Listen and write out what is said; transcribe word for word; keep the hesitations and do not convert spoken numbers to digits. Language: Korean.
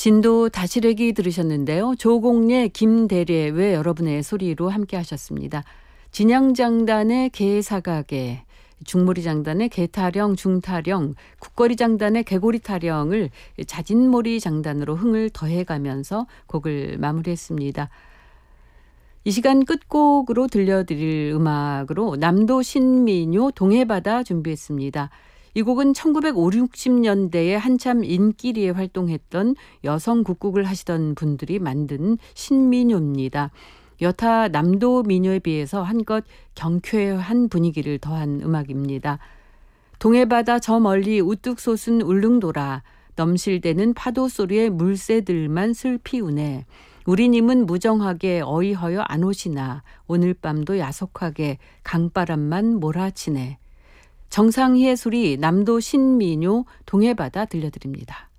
진도 다시래기 들으셨는데요. 조공래, 김대래 왜 여러분의 소리로 함께 하셨습니다. 진양장단의 개사가개, 중모리장단의 개타령, 중타령, 국거리장단의 개고리타령을 자진모리장단으로 흥을 더해가면서 곡을 마무리했습니다. 이 시간 끝곡으로 들려드릴 음악으로 남도 신민요 동해바다 준비했습니다. 이 곡은 천구백오십, 육십 년대에 한참 인기리에 활동했던 여성 국국을 하시던 분들이 만든 신민요입니다. 여타 남도 민요에 비해서 한껏 경쾌한 분위기를 더한 음악입니다. 동해바다 저 멀리 우뚝 솟은 울릉도라 넘실대는 파도 소리에 물새들만 슬피 우네. 우리님은 무정하게 어이허여 안 오시나 오늘 밤도 야속하게 강바람만 몰아치네. 정상희의 소리 남도 신민요 동해바다 들려드립니다.